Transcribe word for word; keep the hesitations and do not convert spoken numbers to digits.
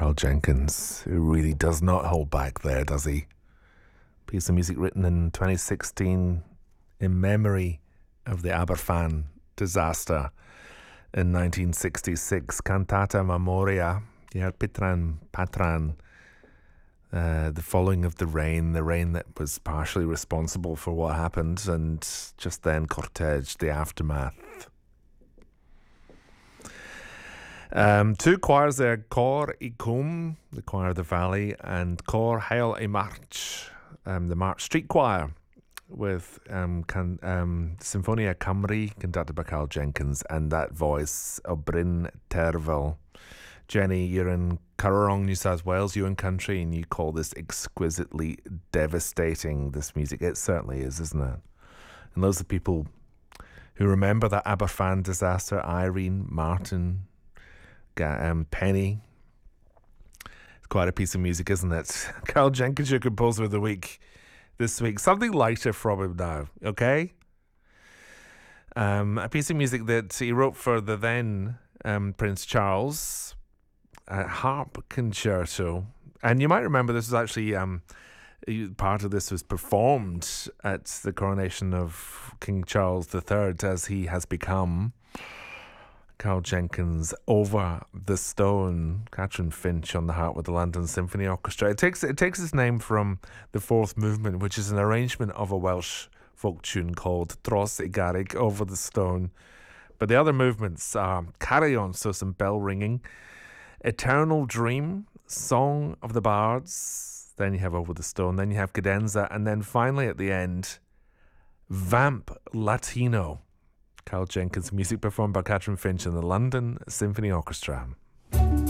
Carl Jenkins, who really does not hold back there, does he? Piece of music written in twenty sixteen in memory of the Aberfan disaster in nineteen sixty-six. Cantata Memoria. You heard Pitran Patran, uh, the following of the rain, the rain that was partially responsible for what happened, and just then cortege, the aftermath. Um, two choirs there, Cor y Cwm, the Choir of the Valley, and Cor Hail y March, um, the March Street Choir, with um, can, um, Symphonia Cymru, conducted by Carl Jenkins, and that voice of Bryn Terfel. Jenny, you're in Currarong, New South Wales, you in country, and you call this exquisitely devastating, this music. It certainly is, isn't it? And those are people who remember that Aberfan disaster, Irene, Martin, Um, Penny. It's quite a piece of music, isn't it? Carl Jenkins, your composer of the week this week. Something lighter from him now, okay? Um, a piece of music that he wrote for the then um, Prince Charles, a harp concerto. And you might remember this was actually um, part of this was performed at the coronation of King Charles the Third, as he has become. Carl Jenkins over the stone, Catherine Finch on the harp with the London Symphony Orchestra. It takes it takes its name from the fourth movement, which is an arrangement of a Welsh folk tune called Dros y Garrig, Over the Stone. But the other movements are Carillon, so some bell ringing, Eternal Dream, Song of the Bards, then you have Over the Stone, then you have Cadenza, and then finally at the end, Vamp Latino. Carl Jenkins, music performed by Catherine Finch and the London Symphony Orchestra.